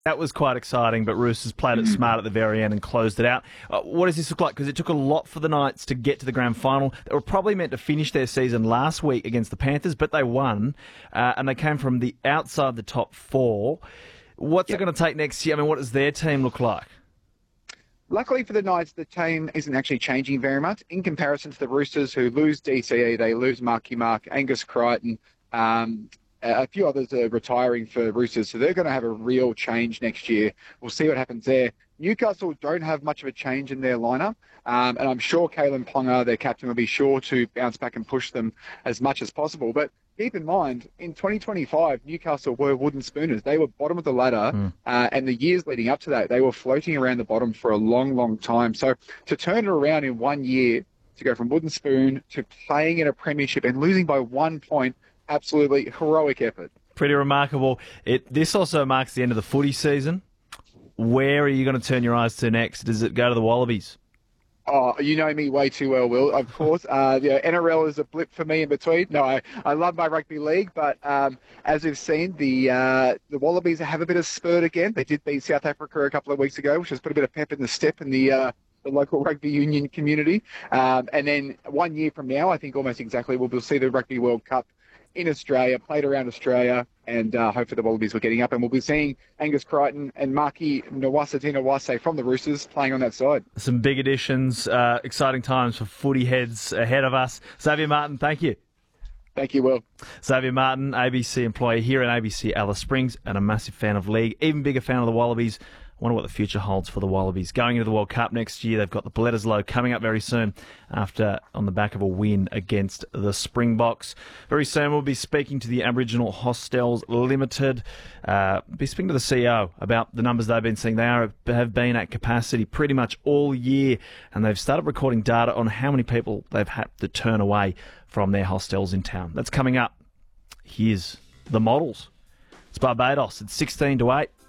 That was quite exciting, but Roosters played it smart at the very end and closed it out. What does this look like? Because it took a lot for the Knights to get to the grand final. They were probably meant to finish their season last week against the Panthers, but they won, and they came from the outside the top four. What's it going to take next year? I mean, what does their team look like? Luckily for the Knights, the team isn't actually changing very much in comparison to the Roosters, who lose DCE, they lose Marky Mark, Angus Crichton. A few others are retiring for Roosters, so they're going to have a real change next year. We'll see what happens there. Newcastle don't have much of a change in their lineup, and I'm sure Kalen Ponga, their captain, will be sure to bounce back and push them as much as possible. But keep in mind, in 2025, Newcastle were wooden spooners. They were bottom of the ladder, and the years leading up to that, they were floating around the bottom for a long, long time. So to turn it around in 1 year, to go from wooden spoon to playing in a premiership and losing by 1 point, absolutely heroic effort. Pretty remarkable. This also marks the end of the footy season. Where are you going to turn your eyes to next? Does it go to the Wallabies? Oh, you know me way too well, Will. Of course, NRL is a blip for me in between. No, I love my rugby league, but as we've seen, the Wallabies have a bit of spurt again. They did beat South Africa a couple of weeks ago, which has put a bit of pep in the step in the local rugby union community. And then 1 year from now, I think almost exactly, we'll see the Rugby World Cup in Australia, played around Australia, and hopefully the Wallabies were getting up. And we'll be seeing Angus Crichton and Marky Nawase from the Roosters playing on that side. Some big additions, exciting times for footy heads ahead of us. Xavier Martin, thank you. Thank you, Will. Xavier Martin, ABC employee here in ABC Alice Springs, and a massive fan of league, even bigger fan of the Wallabies. I wonder what the future holds for the Wallabies. Going into the World Cup next year, they've got the Bledisloe coming up very soon on the back of a win against the Springboks. Very soon we'll be speaking to the Aboriginal Hostels Limited, be speaking to the CEO about the numbers they've been seeing. They have been at capacity pretty much all year, and they've started recording data on how many people they've had to turn away from their hostels in town. That's coming up. Here's the Models. It's Barbados. It's 16-8.